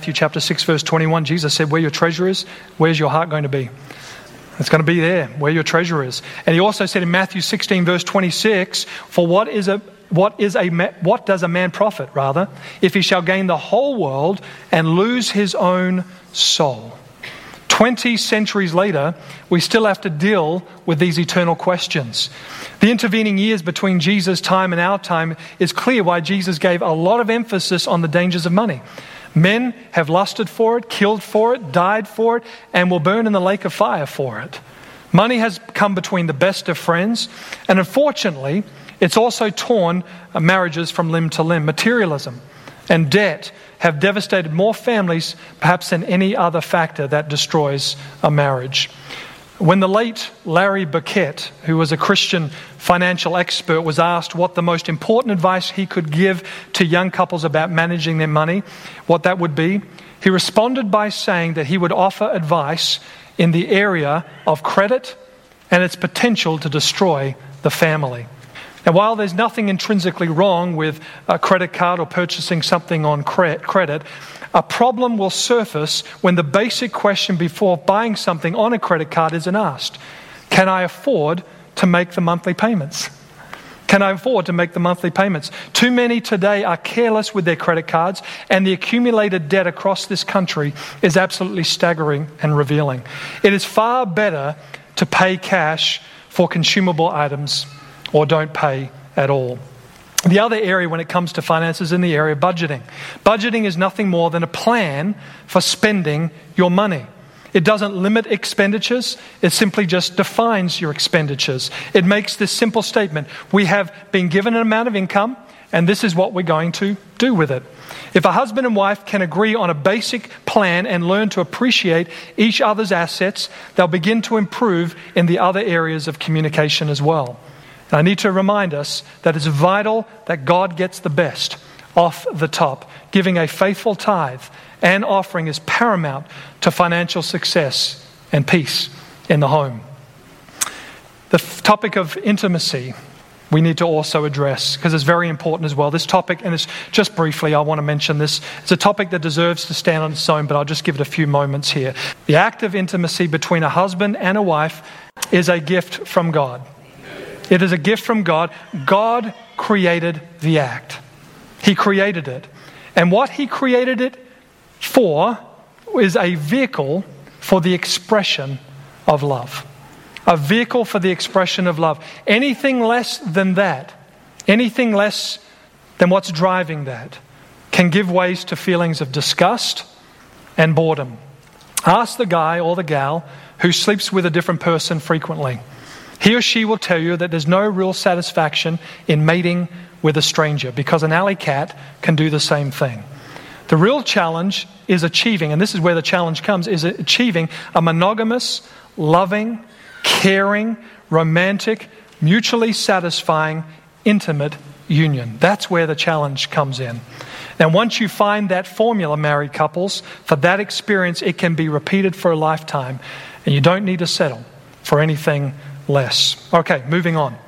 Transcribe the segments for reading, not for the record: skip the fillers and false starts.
Matthew chapter 6, verse 21, Jesus said, where your treasure is, where's your heart going to be? It's going to be there, where your treasure is. And he also said in Matthew 16, verse 26, for what does a man profit, rather, if he shall gain the whole world and lose his own soul? 20 centuries later, we still have to deal with these eternal questions. The intervening years between Jesus' time and our time is clear why Jesus gave a lot of emphasis on the dangers of money. Men have lusted for it, killed for it, died for it, and will burn in the lake of fire for it. Money has come between the best of friends, and unfortunately, it's also torn marriages from limb to limb. Materialism and debt have devastated more families perhaps than any other factor that destroys a marriage. When the late Larry Burkett, who was a Christian financial expert, was asked what the most important advice he could give to young couples about managing their money, what that would be, he responded by saying that he would offer advice in the area of credit and its potential to destroy the family. Now, while there's nothing intrinsically wrong with a credit card or purchasing something on credit, a problem will surface when the basic question before buying something on a credit card isn't asked. Can I afford to make the monthly payments? Can I afford to make the monthly payments? Too many today are careless with their credit cards, and the accumulated debt across this country is absolutely staggering and revealing. It is far better to pay cash for consumable items or don't pay at all. The other area when it comes to finances is in the area of budgeting. Budgeting is nothing more than a plan for spending your money. It doesn't limit expenditures. It simply just defines your expenditures. It makes this simple statement: we have been given an amount of income, and this is what we're going to do with it. If a husband and wife can agree on a basic plan and learn to appreciate each other's assets, they'll begin to improve in the other areas of communication as well. I need to remind us that it's vital that God gets the best off the top. Giving a faithful tithe and offering is paramount to financial success and peace in the home. The topic of intimacy we need to also address because it's very important as well. This topic, and it's just briefly, I want to mention this. It's a topic that deserves to stand on its own, but I'll just give it a few moments here. The act of intimacy between a husband and a wife is a gift from God. It is a gift from God. God created the act. He created it. And what He created it for is a vehicle for the expression of love. A vehicle for the expression of love. Anything less than that, anything less than what's driving that, can give ways to feelings of disgust and boredom. Ask the guy or the gal who sleeps with a different person frequently. He or she will tell you that there's no real satisfaction in mating with a stranger because an alley cat can do the same thing. The real challenge is achieving, and this is where the challenge comes, is achieving a monogamous, loving, caring, romantic, mutually satisfying, intimate union. That's where the challenge comes in. Now, once you find that formula, married couples, for that experience, it can be repeated for a lifetime, and you don't need to settle for anything less. Okay, moving on.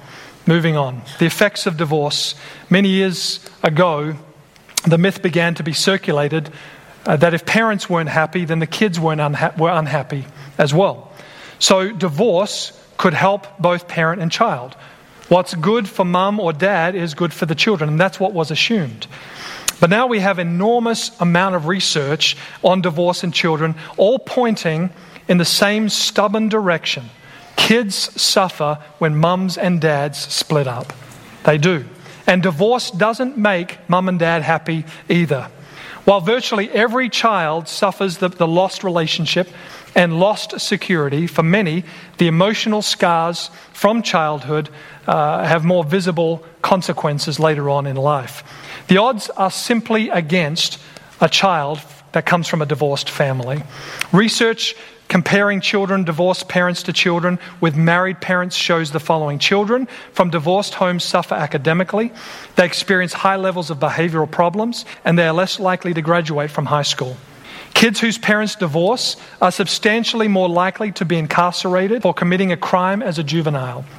The effects of divorce. Many years ago, the myth began to be circulated that if parents weren't happy, then the kids were unhappy as well. So divorce could help both parent and child. What's good for mum or dad is good for the children, and that's what was assumed. But now we have enormous amount of research on divorce and children, all pointing in the same stubborn direction. Kids suffer when mums and dads split up. They do. And divorce doesn't make mum and dad happy either. While virtually every child suffers the lost relationship and lost security, for many, the emotional scars from childhood have more visible consequences later on in life. The odds are simply against a child that comes from a divorced family. Research comparing divorced parents to children with married parents shows the following. Children from divorced homes suffer academically, they experience high levels of behavioral problems, and they are less likely to graduate from high school. Kids whose parents divorce are substantially more likely to be incarcerated for committing a crime as a juvenile.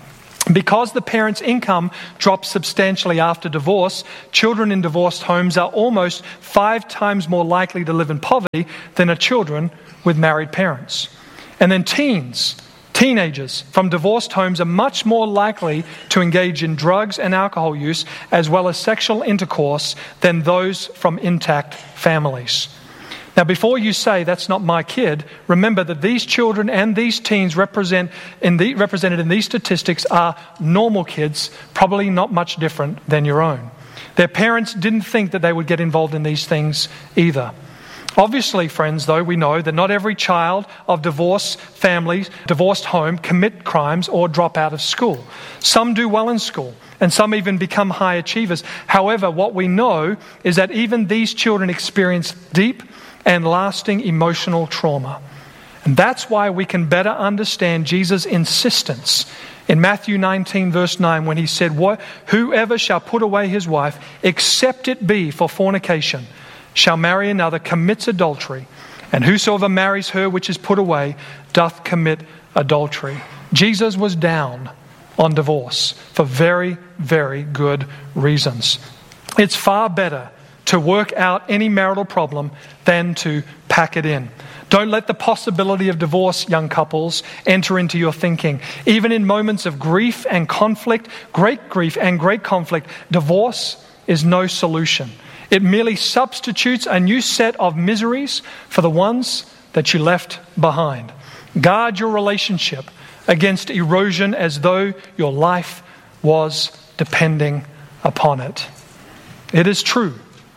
Because the parents' income drops substantially after divorce, children in divorced homes are almost 5 times more likely to live in poverty than are children with married parents. And then teenagers from divorced homes are much more likely to engage in drugs and alcohol use as well as sexual intercourse than those from intact families. Now, before you say, that's not my kid, remember that these children and these teens represented in these statistics are normal kids, probably not much different than your own. Their parents didn't think that they would get involved in these things either. Obviously, friends, though, we know that not every child of divorced families, divorced home, commit crimes or drop out of school. Some do well in school, and some even become high achievers. However, what we know is that even these children experience deep and lasting emotional trauma. And that's why we can better understand Jesus' insistence in Matthew 19, verse 9, when he said, "Whoever shall put away his wife, except it be for fornication, shall marry another, commits adultery. And whosoever marries her which is put away, doth commit adultery." Jesus was down on divorce for very, very good reasons. It's far better to work out any marital problem than to pack it in. Don't let the possibility of divorce, young couples, enter into your thinking. Even in moments of grief and conflict, great grief and great conflict, divorce is no solution. It merely substitutes a new set of miseries for the ones that you left behind. Guard your relationship against erosion as though your life was depending upon it. It is true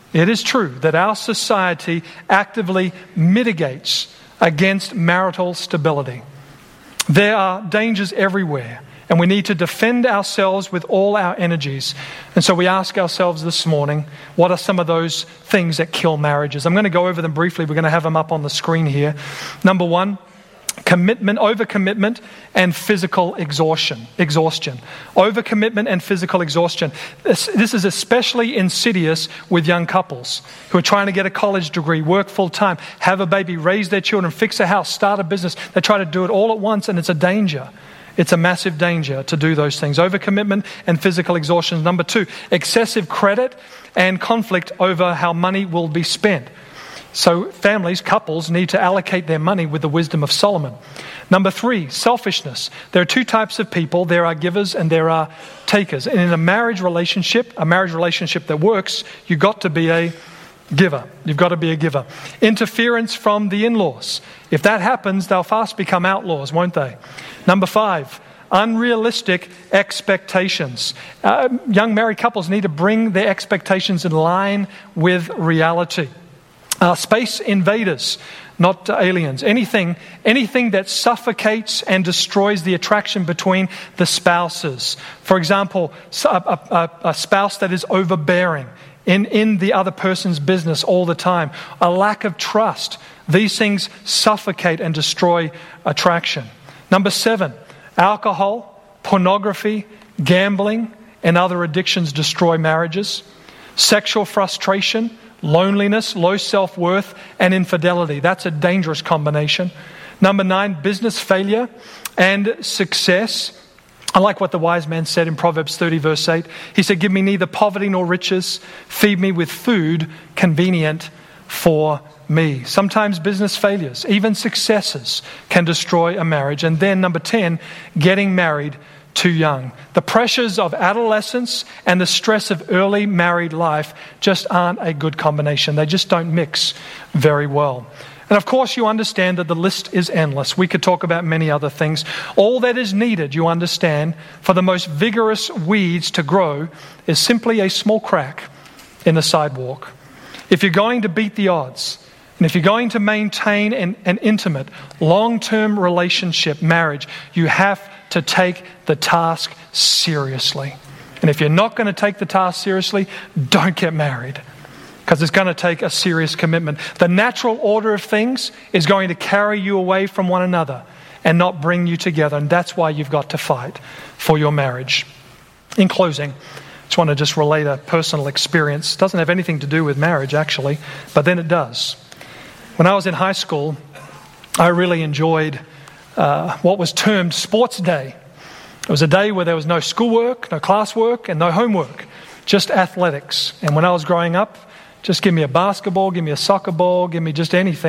that our society actively mitigates against marital stability. There are dangers everywhere, and we need to defend ourselves with all our energies. And so we ask ourselves this morning, what are some of those things that kill marriages? I'm going to go over them briefly. We're going to have them up on the screen here. Number 1, overcommitment and physical exhaustion. Overcommitment and physical exhaustion. This is especially insidious with young couples who are trying to get a college degree, work full time, have a baby, raise their children, fix a house, start a business. They try to do it all at once, and it's a danger. It's a massive danger to do those things. Overcommitment and physical exhaustion. Number 2, excessive credit and conflict over how money will be spent. So couples need to allocate their money with the wisdom of Solomon. Number 3, selfishness. There are 2 types of people. There are givers and there are takers. And in a marriage relationship that works, you've got to be a giver. You've got to be a giver. Interference from the in-laws. If that happens, they'll fast become outlaws, won't they? Number 5, unrealistic expectations. Young married couples need to bring their expectations in line with reality. Space invaders, not aliens. Anything that suffocates and destroys the attraction between the spouses. For example, a spouse that is overbearing in the other person's business all the time. A lack of trust. These things suffocate and destroy attraction. Number 7, alcohol, pornography, gambling, and other addictions destroy marriages. Sexual frustration, loneliness, low self-worth, and infidelity. That's a dangerous combination. Number 9, business failure and success. I like what the wise man said in Proverbs 30, verse 8. He said, "Give me neither poverty nor riches. Feed me with food convenient for me." Sometimes business failures, even successes, can destroy a marriage. And then number 10, getting married too young. The pressures of adolescence and the stress of early married life just aren't a good combination. They just don't mix very well. And of course, you understand that the list is endless. We could talk about many other things. All that is needed, you understand, for the most vigorous weeds to grow is simply a small crack in the sidewalk. If you're going to beat the odds, and if you're going to maintain an intimate, long-term relationship, marriage, you have to take the task seriously. And if you're not going to take the task seriously, don't get married, because it's going to take a serious commitment. The natural order of things is going to carry you away from one another and not bring you together. And that's why you've got to fight for your marriage. In closing, I just want to just relate a personal experience. It doesn't have anything to do with marriage, actually, but then it does. When I was in high school, I really enjoyed what was termed sports day. It was a day where there was no schoolwork, no classwork, and no homework, just athletics. And when I was growing up, just give me a basketball, give me a soccer ball, give me just anything.